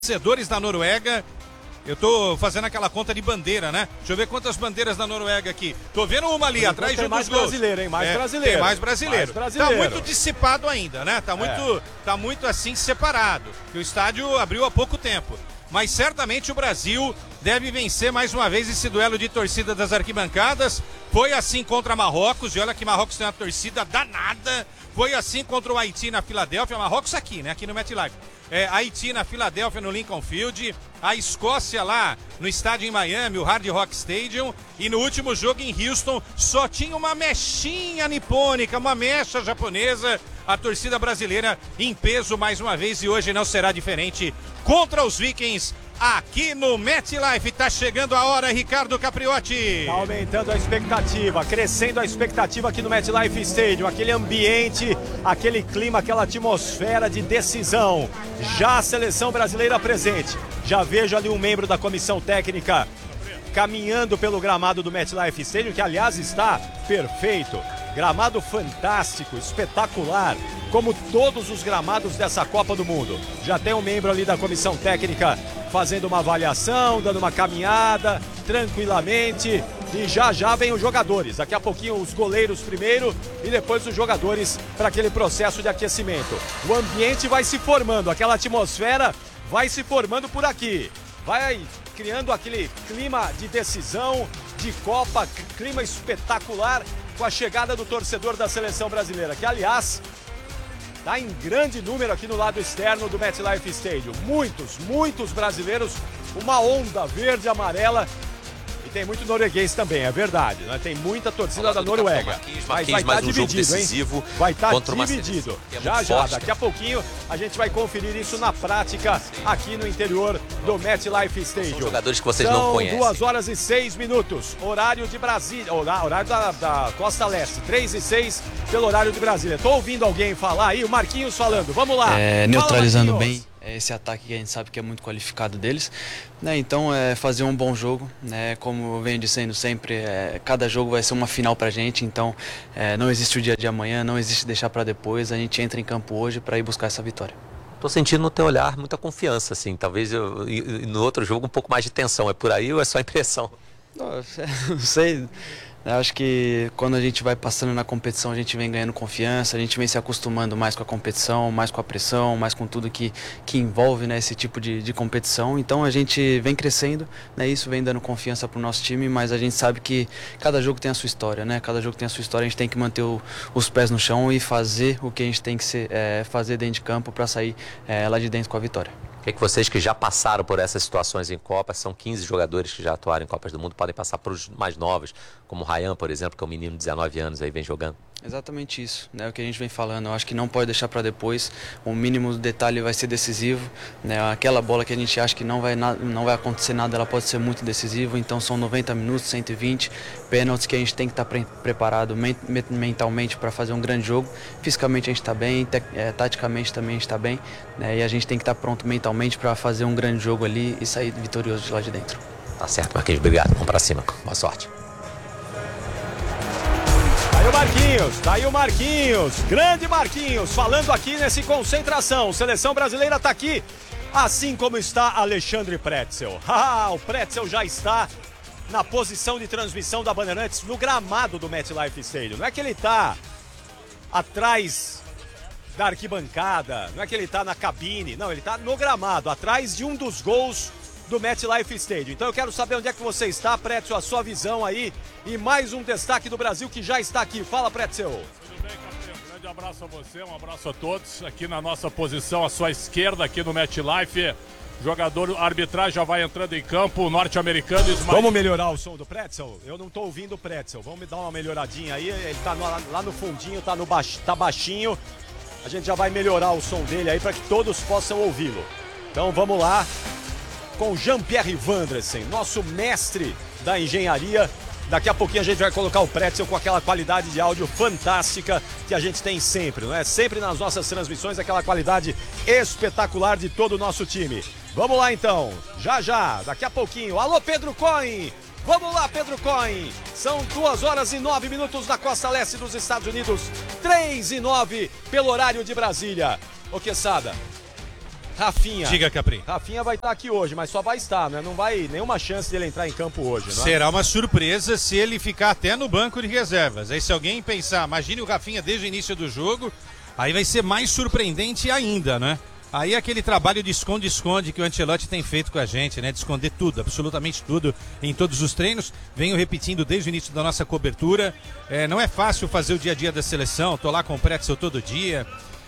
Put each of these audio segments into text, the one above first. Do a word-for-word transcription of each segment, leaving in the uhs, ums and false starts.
Vencedores da Noruega. Eu tô fazendo aquela conta de bandeira, né? Deixa eu ver quantas bandeiras da Noruega aqui. Tô vendo uma ali atrás de um mais dos gols. brasileiro, hein? Mais é, brasileiro. Tem mais brasileiro. mais brasileiro. Tá muito dissipado ainda, né? Tá muito, é. tá muito assim separado. O estádio abriu há pouco tempo. Mas certamente o Brasil deve vencer mais uma vez esse duelo de torcida das arquibancadas. Foi assim contra Marrocos, e olha que Marrocos tem uma torcida danada. Foi assim contra o Haiti na Filadélfia. Marrocos aqui, né? Aqui no MetLife. É, Haiti na Filadélfia, no Lincoln Field. A Escócia lá no estádio em Miami, o Hard Rock Stadium. E no último jogo em Houston, só tinha uma mechinha nipônica, uma mecha japonesa. A torcida brasileira em peso mais uma vez, e hoje não será diferente contra os Vikings aqui no MetLife. Tá chegando a hora, Ricardo Capriotti. Tá aumentando a expectativa, crescendo a expectativa aqui no MetLife Stadium. Aquele ambiente, aquele clima, aquela atmosfera de decisão. Já a seleção brasileira presente. Já vejo ali um membro da comissão técnica caminhando pelo gramado do MetLife Stadium, que aliás está perfeito. Gramado fantástico, espetacular, como todos os gramados dessa Copa do Mundo. Já tem um membro ali da comissão técnica fazendo uma avaliação, dando uma caminhada, tranquilamente. E já já vem os jogadores. Daqui a pouquinho os goleiros primeiro e depois os jogadores para aquele processo de aquecimento. O ambiente vai se formando, aquela atmosfera vai se formando por aqui. Vai criando aquele clima de decisão, de Copa, clima espetacular, com a chegada do torcedor da seleção brasileira, que aliás está em grande número aqui no lado externo do MetLife Stadium. Muitos, muitos brasileiros, uma onda verde e amarela. E tem muito norueguês também, é verdade, né? Tem muita torcida da Noruega. Marquinhos, Marquinhos, mas vai estar dividido, hein? Vai estar dividido. Já, já, daqui a pouquinho a gente vai conferir isso na prática aqui no interior do MetLife Stadium. São jogadores que vocês São não conhecem. duas horas e seis minutos, horário de Brasília, horário da, da Costa Leste, três e seis pelo horário de Brasília. Tô ouvindo alguém falar aí, o Marquinhos falando, vamos lá. É, neutralizando bem esse ataque que a gente sabe que é muito qualificado deles, né? Então é fazer um bom jogo, né? Como eu venho dizendo sempre, é, cada jogo vai ser uma final pra gente, então é, não existe o dia de amanhã, não existe deixar para depois, a gente entra em campo hoje para ir buscar essa vitória. Tô sentindo no teu olhar muita confiança, assim, talvez eu, no outro jogo um pouco mais de tensão, é por aí ou é só impressão? Não, não sei. Eu acho que quando a gente vai passando na competição, a gente vem ganhando confiança, a gente vem se acostumando mais com a competição, mais com a pressão, mais com tudo que, que envolve, né, esse tipo de, de competição. Então a gente vem crescendo, né, isso vem dando confiança para o nosso time, mas a gente sabe que cada jogo tem a sua história, né? Cada jogo tem a sua história, a gente tem que manter o, os pés no chão e fazer o que a gente tem que ser, é, fazer dentro de campo para sair é, lá de dentro com a vitória. O que, é que vocês que já passaram por essas situações em Copa, são quinze jogadores que já atuaram em Copas do Mundo, podem passar para os mais novos, como o Ryan, por exemplo, que é um menino de dezenove anos, aí vem jogando? Exatamente isso, né? O que a gente vem falando, eu acho que não pode deixar para depois, o mínimo detalhe vai ser decisivo, né? Aquela bola que a gente acha que não vai, não vai acontecer nada, ela pode ser muito decisiva, então são noventa minutos, cento e vinte pênaltis que a gente tem que estar pre preparado mentalmente para fazer um grande jogo. Fisicamente a gente está bem, é, taticamente também a gente está bem, né? E a gente tem que estar pronto mentalmente para fazer um grande jogo ali e sair vitorioso de lá de dentro. Tá certo, Marquinhos, obrigado, vamos para cima, boa sorte. Tá aí o Marquinhos, tá aí o Marquinhos, grande Marquinhos, falando aqui nesse concentração. Seleção brasileira tá aqui, assim como está Alexandre Pretzel. Ah, o Pretzel já está na posição de transmissão da Bandeirantes no gramado do MetLife Stadium. Não é que ele tá atrás da arquibancada, não é que ele tá na cabine, não, ele tá no gramado, atrás de um dos gols do MetLife Stadium. Então eu quero saber onde é que você está, Pretzel, a sua visão aí, e mais um destaque do Brasil que já está aqui. Fala, Pretzel. Tudo bem, Capri? Um grande abraço a você, um abraço a todos. Aqui na nossa posição, à sua esquerda, aqui no MetLife, jogador, arbitragem já vai entrando em campo, norte-americano Ismael. Vamos melhorar o som do Pretzel? Eu não estou ouvindo o Pretzel. Vamos dar uma melhoradinha aí, ele tá no, lá no fundinho, tá, no baix, tá baixinho. A gente já vai melhorar o som dele aí para que todos possam ouvi-lo. Então vamos lá com Jean-Pierre Vandresen, nosso mestre da engenharia. Daqui a pouquinho a gente vai colocar o Pretzel com aquela qualidade de áudio fantástica que a gente tem sempre, não é? Sempre nas nossas transmissões, aquela qualidade espetacular de todo o nosso time. Vamos lá então, já já, daqui a pouquinho. Alô, Pedro Cohen! Vamos lá, Pedro Cohen! São duas horas e nove minutos na costa leste dos Estados Unidos, três e nove pelo horário de Brasília. Ô, Quesada, Rafinha. Diga, Capri. Rafinha vai estar aqui hoje, mas só vai estar, né? Não vai nenhuma chance dele entrar em campo hoje, né? Será uma surpresa se ele ficar até no banco de reservas. Aí se alguém pensar, imagine o Rafinha desde o início do jogo, aí vai ser mais surpreendente ainda, né? Aí aquele trabalho de esconde-esconde que o Ancelotti tem feito com a gente, né? De esconder tudo, absolutamente tudo, em todos os treinos. Venho repetindo desde o início da nossa cobertura. É, não é fácil fazer o dia a dia da seleção, tô lá com o Pretzel todo dia.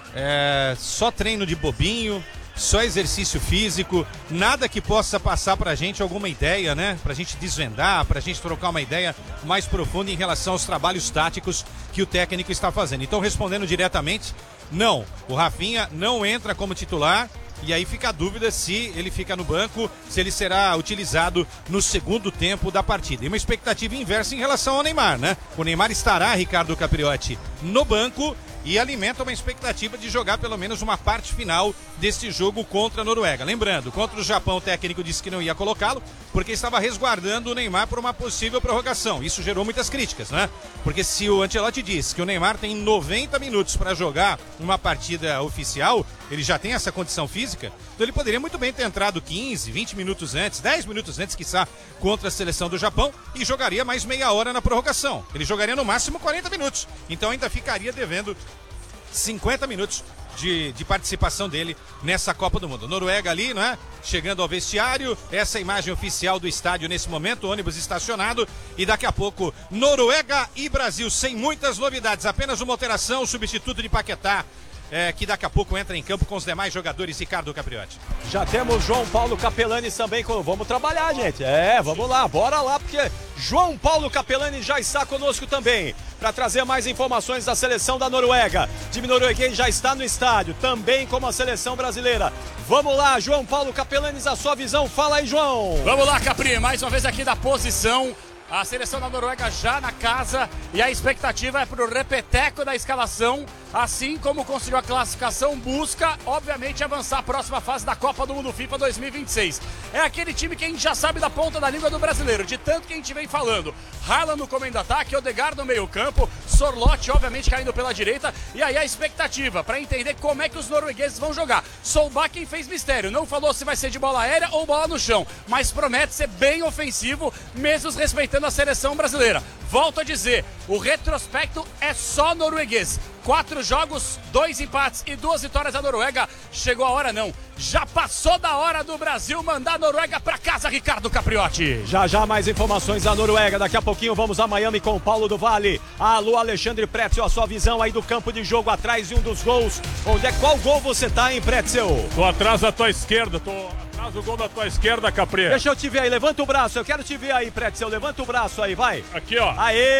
É, só treino de bobinho, só exercício físico, nada que possa passar pra gente alguma ideia, né? Pra gente desvendar, pra gente trocar uma ideia mais profunda em relação aos trabalhos táticos que o técnico está fazendo. Então, respondendo diretamente, não, o Rafinha não entra como titular. E aí fica a dúvida se ele fica no banco, se ele será utilizado no segundo tempo da partida. E uma expectativa inversa em relação ao Neymar, né? O Neymar estará, Ricardo Capriotti, no banco e alimenta uma expectativa de jogar pelo menos uma parte final deste jogo contra a Noruega. Lembrando, contra o Japão o técnico disse que não ia colocá-lo porque estava resguardando o Neymar por uma possível prorrogação. Isso gerou muitas críticas, né? Porque se o Ancelotti diz que o Neymar tem noventa minutos para jogar uma partida oficial, ele já tem essa condição física, então ele poderia muito bem ter entrado quinze, vinte minutos antes, dez minutos antes, quiçá, contra a seleção do Japão e jogaria mais meia hora na prorrogação. Ele jogaria no máximo quarenta minutos, então ainda ficaria devendo cinquenta minutos de, de participação dele nessa Copa do Mundo. Noruega ali, não é? Chegando ao vestiário, essa é a imagem oficial do estádio nesse momento, o ônibus estacionado e daqui a pouco Noruega e Brasil, sem muitas novidades, apenas uma alteração, o substituto de Paquetá, É, que daqui a pouco entra em campo com os demais jogadores. Ricardo Capriotti. Já temos João Paulo Capelani também. Vamos trabalhar, gente. É, vamos lá, bora lá, porque João Paulo Capelani já está conosco também para trazer mais informações da seleção da Noruega. O time norueguês já está no estádio, também como a seleção brasileira. Vamos lá, João Paulo Capelani, a sua visão. Fala aí, João. Vamos lá, Capri, mais uma vez aqui da posição. A seleção da Noruega já na casa e a expectativa é para o repeteco da escalação, assim como conseguiu a classificação, busca, obviamente, avançar a próxima fase da Copa do Mundo FIFA dois mil e vinte e seis. É aquele time que a gente já sabe da ponta da língua do brasileiro, de tanto que a gente vem falando. Haaland no comando ataque, Odegaard no meio campo, Sorloth, obviamente, caindo pela direita, e aí a expectativa para entender como é que os noruegueses vão jogar. Solbakken quem fez mistério, não falou se vai ser de bola aérea ou bola no chão, mas promete ser bem ofensivo, mesmo respeitando a seleção brasileira. Volto a dizer, o retrospecto é só norueguês. Quatro jogos, dois empates e duas vitórias da Noruega. Chegou a hora não, já passou da hora do Brasil mandar a Noruega pra casa, Ricardo Capriotti. Já já mais informações da Noruega, daqui a pouquinho vamos a Miami com o Paulo do Vale. Alô, Alexandre Pretzel, a sua visão aí do campo de jogo atrás de um dos gols. Onde é, qual gol você tá, hein, Pretzel? Tô atrás da tua esquerda, tô atrás do gol da tua esquerda, Capri. Deixa eu te ver aí, levanta o braço, eu quero te ver aí, Pretzel, levanta o braço aí, vai. Aqui, ó.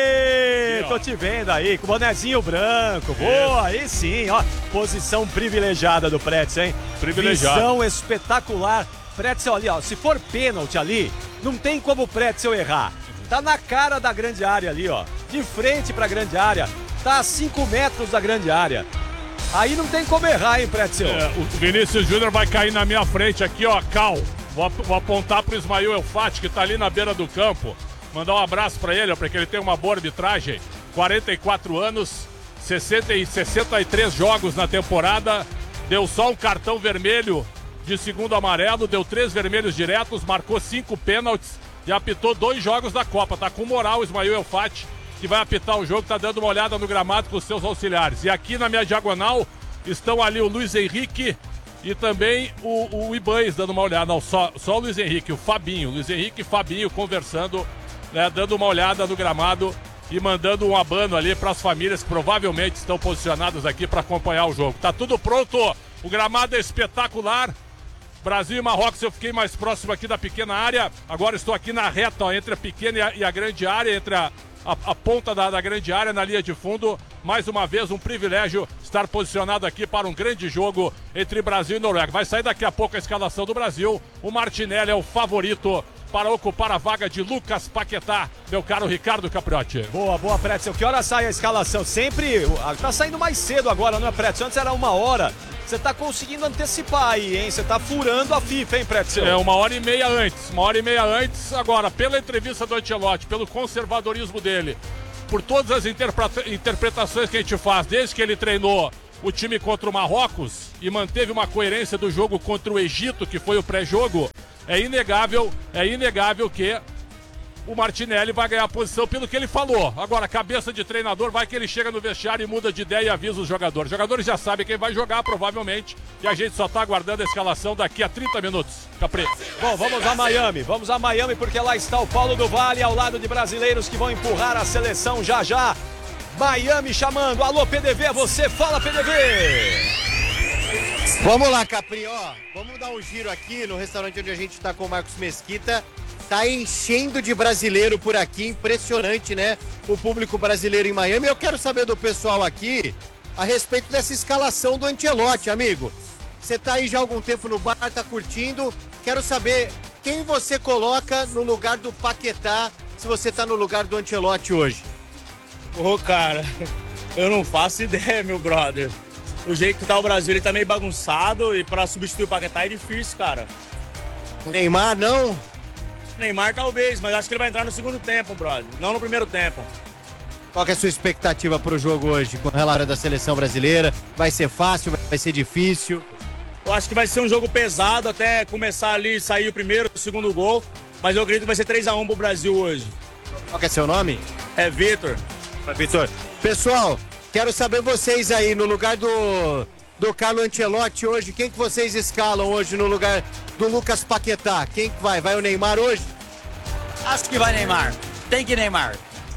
Aê, aqui, ó. Tô te vendo aí, com o bonezinho branco, boa, aí sim, ó, posição privilegiada do Pretzel, hein? Privilegiado. Visão espetacular, Pretzel ali, ó, se for pênalti ali, não tem como o Pretzel errar, tá na cara da grande área ali, ó, de frente pra grande área, tá a cinco metros da grande área. Aí não tem como errar, hein, Pretzel? É, o Vinícius Júnior vai cair na minha frente aqui, ó, cal. Vou, vou apontar pro Ismael Elfati, que tá ali na beira do campo. Mandar um abraço pra ele, ó, porque ele tem uma boa arbitragem. quarenta e quatro anos, sessenta e, sessenta e três jogos na temporada. Deu só um cartão vermelho de segundo amarelo, deu três vermelhos diretos, marcou cinco pênaltis e apitou dois jogos da Copa. Tá com moral o Ismael Elfati, que vai apitar o jogo, tá dando uma olhada no gramado com os seus auxiliares. E aqui na minha diagonal estão ali o Luiz Henrique e também o, o Ibanes dando uma olhada. Não, só, só o Luiz Henrique, o Fabinho. Luiz Henrique e Fabinho conversando, né, dando uma olhada no gramado e mandando um abano ali para as famílias que provavelmente estão posicionadas aqui para acompanhar o jogo. Tá tudo pronto, o gramado é espetacular. Brasil e Marrocos, eu fiquei mais próximo aqui da pequena área. Agora estou aqui na reta, ó, entre a pequena e a, e a grande área, entre a A, a ponta da, da grande área na linha de fundo. Mais uma vez um privilégio estar posicionado aqui para um grande jogo entre Brasil e Noruega. Vai sair daqui a pouco a escalação do Brasil. O Martinelli é o favorito para ocupar a vaga de Lucas Paquetá, meu caro Ricardo Capriotti. Boa, boa, Pretzel. Que hora sai a escalação? Sempre, tá saindo mais cedo agora, não é, Pretzel? Antes era uma hora. Você tá conseguindo antecipar aí, hein? Você tá furando a FIFA, hein, Pretzel? É, uma hora e meia antes, uma hora e meia antes. Agora, pela entrevista do Ancelotti, pelo conservadorismo dele, por todas as interpreta- interpretações que a gente faz, desde que ele treinou o time contra o Marrocos e manteve uma coerência do jogo contra o Egito, que foi o pré-jogo, é inegável, é inegável que o Martinelli vai ganhar a posição pelo que ele falou. Agora, cabeça de treinador, vai que ele chega no vestiário e muda de ideia e avisa os jogadores. Os jogadores já sabem quem vai jogar, provavelmente, e a gente só tá aguardando a escalação daqui a trinta minutos. Capri. Bom, vamos a Miami, vamos a Miami porque lá está o Paulo do Vale ao lado de brasileiros que vão empurrar a seleção já já. Miami chamando, alô P D V, é você, fala P D V! Vamos lá, Capri, ó, vamos dar um giro aqui no restaurante onde a gente tá com o Marcos Mesquita. Tá enchendo de brasileiro por aqui, impressionante, né? O público brasileiro em Miami. Eu quero saber do pessoal aqui a respeito dessa escalação do Ancelotti, amigo. Você tá aí já há algum tempo no bar, tá curtindo. Quero saber quem você coloca no lugar do Paquetá, se você tá no lugar do Ancelotti hoje. Ô, cara, eu não faço ideia, meu brother. O jeito que tá o Brasil, ele tá meio bagunçado e pra substituir o Paquetá é difícil, cara. Neymar, não? Neymar talvez, mas acho que ele vai entrar no segundo tempo, brother, não no primeiro tempo. Qual que é a sua expectativa pro jogo hoje com relação da seleção brasileira? Vai ser fácil, vai ser difícil? Eu acho que vai ser um jogo pesado até começar ali, sair o primeiro, o segundo gol, mas eu acredito que vai ser três a um pro Brasil hoje. Qual que é seu nome? É Vitor. Vitor. Pessoal, quero saber vocês aí, no lugar do, do Carlo Ancelotti hoje, quem que vocês escalam hoje no lugar do Lucas Paquetá? Quem que vai? Vai o Neymar hoje? Acho que vai Neymar. Tem que Neymar.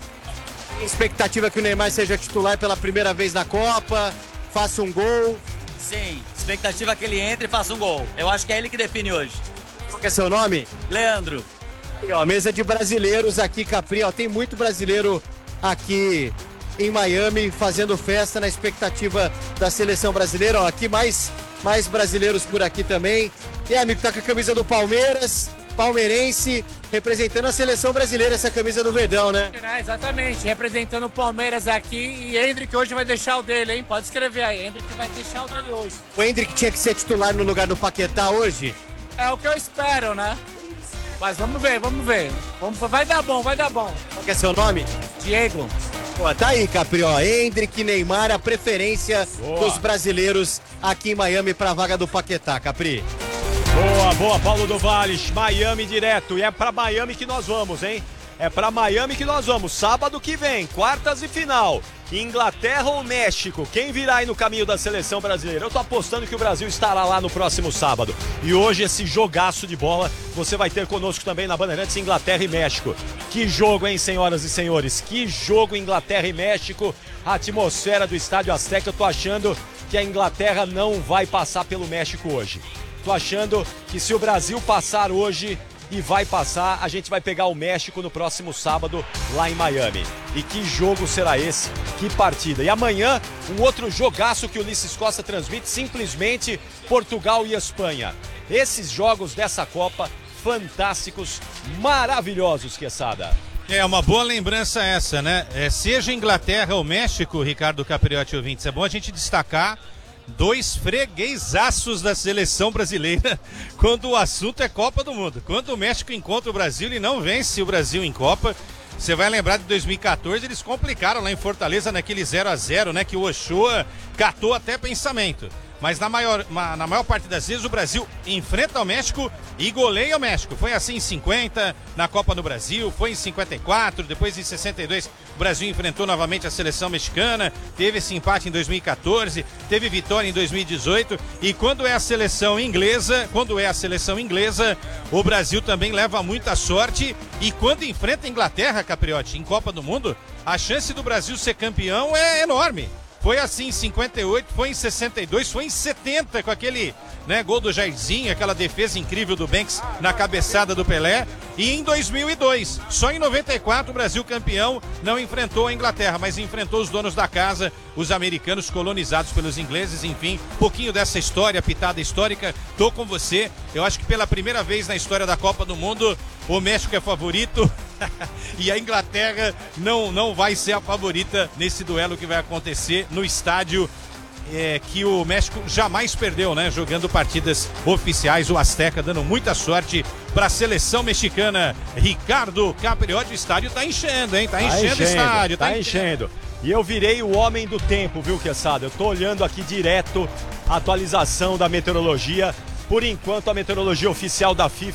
Expectativa que o Neymar seja titular pela primeira vez na Copa, faça um gol. Sim, expectativa que ele entre e faça um gol. Eu acho que é ele que define hoje. Qual que é seu nome? Leandro. E, ó, mesa de brasileiros aqui, Capri, ó, tem muito brasileiro aqui em Miami fazendo festa na expectativa da seleção brasileira. Ó, aqui mais, mais brasileiros por aqui também. E amigo, tá com a camisa do Palmeiras, palmeirense, representando a seleção brasileira, essa camisa do Verdão, né? É, exatamente, representando o Palmeiras aqui, e Hendrick hoje vai deixar o dele, hein? Pode escrever aí, Hendrick vai deixar o dele hoje. O Hendrick tinha que ser titular no lugar do Paquetá hoje? É o que eu espero, né? Mas vamos ver, vamos ver. Vamos, vai dar bom, vai dar bom. Qual que é seu nome? Diego. Pô, tá aí, Capri, ó, Hendrick, Neymar, a preferência Boa. dos brasileiros aqui em Miami pra vaga do Paquetá, Capri. Boa, boa, Paulo do Vale, Miami direto, e é pra Miami que nós vamos, hein? É pra Miami que nós vamos, sábado que vem, quartas e final, Inglaterra ou México, quem virá aí no caminho da seleção brasileira? Eu tô apostando que o Brasil estará lá no próximo sábado, e hoje esse jogaço de bola você vai ter conosco também na Bandeirantes, Inglaterra e México. Que jogo, hein, senhoras e senhores, que jogo Inglaterra e México, a atmosfera do Estádio Azteca. Eu tô achando que a Inglaterra não vai passar pelo México hoje. Tô achando que se o Brasil passar hoje, e vai passar, a gente vai pegar o México no próximo sábado lá em Miami. E que jogo será esse? Que partida. E amanhã, um outro jogaço que o Ulisses Costa transmite, simplesmente Portugal e Espanha. Esses jogos dessa Copa, fantásticos, maravilhosos, Quesada. É uma boa lembrança essa, né? É, seja Inglaterra ou México, Ricardo Capriotti ouvintes, é bom a gente destacar dois freguesaços da seleção brasileira quando o assunto é Copa do Mundo. Quando o México encontra o Brasil, ele não vence o Brasil em Copa. Você vai lembrar de dois mil e quatorze, eles complicaram lá em Fortaleza naquele zero a zero, né? Que o Ochoa catou até pensamento. Mas na maior, na maior parte das vezes o Brasil enfrenta o México e goleia o México. Foi assim em cinquenta, na Copa do Brasil, foi em cinquenta e quatro, depois em sessenta e dois o Brasil enfrentou novamente a seleção mexicana, teve esse empate em dois mil e quatorze, teve vitória em dois mil e dezoito, e quando é a seleção inglesa, quando é a seleção inglesa, o Brasil também leva muita sorte, e quando enfrenta a Inglaterra, Capriotti, em Copa do Mundo, a chance do Brasil ser campeão é enorme. Foi assim em cinquenta e oito, foi em sessenta e dois, foi em setenta com aquele, né, gol do Jairzinho, aquela defesa incrível do Banks na cabeçada do Pelé. E em dois mil e dois, só em noventa e quatro, o Brasil campeão não enfrentou a Inglaterra, mas enfrentou os donos da casa, os americanos colonizados pelos ingleses. Enfim, um pouquinho dessa história, pitada histórica, tô com você. Eu acho que pela primeira vez na história da Copa do Mundo, o México é favorito e a Inglaterra não, não vai ser a favorita nesse duelo que vai acontecer no estádio é, que o México jamais perdeu, né? Jogando partidas oficiais, o Azteca, dando muita sorte para a seleção mexicana. Ricardo Capriotti, o estádio tá enchendo, hein? Tá enchendo, tá enchendo o estádio. Tá, tá enchendo. E eu virei o homem do tempo, viu, Quesada? Eu tô olhando aqui direto a atualização da meteorologia. Por enquanto, a meteorologia oficial da FIFA